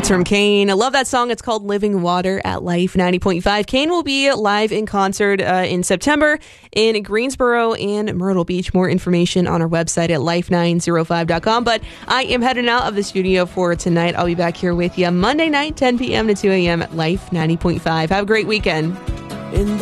It's from Kane. I love that song. It's called Living Water at Life 90.5. Kane will be live in concert in September in Greensboro and Myrtle Beach. More information on our website at life905.com. But I am heading out of the studio for tonight. I'll be back here with you Monday night, 10 p.m. to 2 a.m. at Life 90.5. Have a great weekend.